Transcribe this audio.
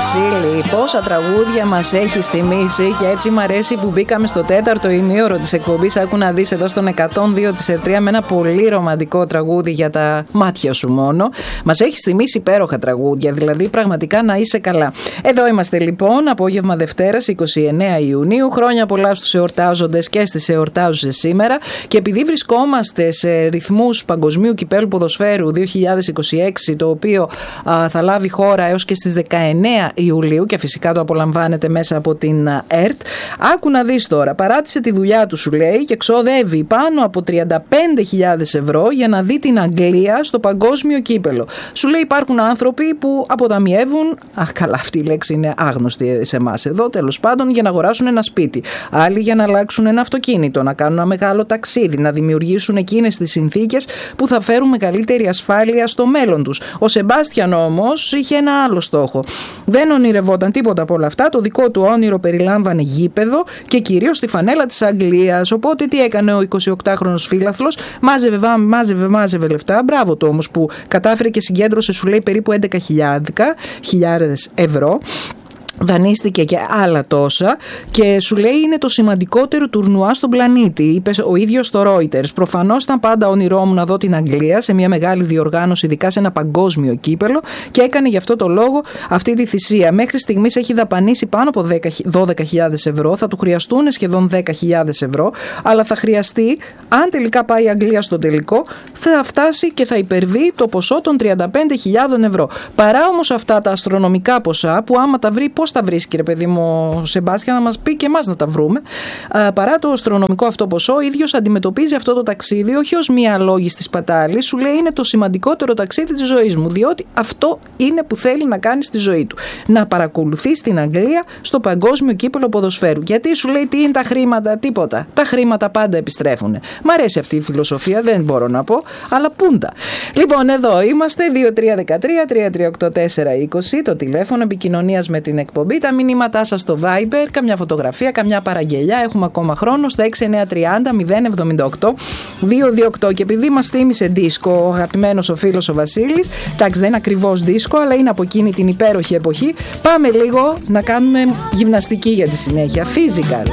Βασίλη, πόσα τραγούδια μας έχει θυμίσει και έτσι μ' αρέσει που μπήκαμε στο τέταρτο ημίωρο της εκπομπής. Άκου να δεις εδώ στον 102 της ΕΡΤΡΙΑ με ένα πολύ ρομαντικό τραγούδι για τα μάτια σου μόνο. Μας έχει θυμίσει υπέροχα τραγούδια, δηλαδή πραγματικά να είσαι καλά. Εδώ είμαστε λοιπόν, απόγευμα Δευτέρας 29 Ιουνίου. Χρόνια πολλά στους εορτάζοντες και στις εορτάζουσες σήμερα. Και επειδή βρισκόμαστε σε ρυθμούς Παγκοσμίου Κυπέλλου Ποδοσφαίρου 2026, το οποίο θα λάβει χώρα έως και στις 19 Ιουλίου και φυσικά το απολαμβάνετε μέσα από την ΕΡΤ. Άκου να δεις τώρα, παράτησε τη δουλειά του σου λέει και ξοδεύει πάνω από 35.000 ευρώ για να δει την Αγγλία στο Παγκόσμιο Κύπελλο. Σου λέει υπάρχουν άνθρωποι που αποταμιεύουν, καλά αυτή η λέξη είναι άγνωστη σε εμάς εδώ, τέλος πάντων, για να αγοράσουν ένα σπίτι. Άλλοι για να αλλάξουν ένα αυτοκίνητο, να κάνουν ένα μεγάλο ταξίδι, να δημιουργήσουν εκείνες τις συνθήκες που θα φέρουν μεγαλύτερη ασφάλεια στο μέλλον τους. Ο Σεμπάστιαν όμως είχε ένα άλλο στόχο. Δεν ονειρευόταν τίποτα από όλα αυτά. Το δικό του όνειρο περιλάμβανε γήπεδο και κυρίως τη φανέλα της Αγγλίας. Οπότε τι έκανε ο 28χρονος φίλαθλος? Μάζευε λεφτά. Μπράβο του όμως που κατάφερε και συγκέντρωσε, σου λέει, περίπου 11.000 ευρώ. Δανείστηκε και άλλα τόσα και σου λέει είναι το σημαντικότερο τουρνουά στον πλανήτη, είπε ο ίδιος στο Reuters. Προφανώς ήταν πάντα όνειρό μου να δω την Αγγλία σε μια μεγάλη διοργάνωση, ειδικά σε ένα παγκόσμιο κύπελλο, και έκανε γι' αυτό το λόγο αυτή τη θυσία. Μέχρι στιγμής έχει δαπανίσει πάνω από 12.000 ευρώ, θα του χρειαστούν σχεδόν 10.000 ευρώ, αλλά θα χρειαστεί, αν τελικά πάει η Αγγλία στο τελικό, θα φτάσει και θα υπερβεί το ποσό των 35.000 ευρώ. Παρά όμως αυτά τα αστρονομικά ποσά που άμα τα βρει, πώς τα βρίσκει ρε παιδί μου ο Σεμπάστιαν, να μας πει και εμάς να τα βρούμε. Παρά το αστρονομικό αυτό ποσό, ο ίδιος αντιμετωπίζει αυτό το ταξίδι όχι ως μία αλόγιστη σπατάλη. Σου λέει είναι το σημαντικότερο ταξίδι της ζωής μου, διότι αυτό είναι που θέλει να κάνει στη ζωή του. Να παρακολουθεί στην Αγγλία στο Παγκόσμιο Κύπελλο Ποδοσφαίρου. Γιατί σου λέει τι είναι τα χρήματα? Τίποτα. Τα χρήματα πάντα επιστρέφουν. Μ' αρέσει αυτή η φιλοσοφία, δεν μπορώ να πω, αλλά πούντα. Λοιπόν, εδώ είμαστε 2313-338-420, το τηλέφωνο επικοινωνίας με την εκπομπή. Τα μηνύματά σας στο Viber, καμιά φωτογραφία, καμιά παραγγελιά. Έχουμε ακόμα χρόνο στα 6930-078-228. Και επειδή μας θύμισε δίσκο ο αγαπημένος ο φίλος ο Βασίλης, εντάξει, δεν είναι ακριβώς δίσκο, αλλά είναι από εκείνη την υπέροχη εποχή, πάμε λίγο να κάνουμε γυμναστική για τη συνέχεια. Physical.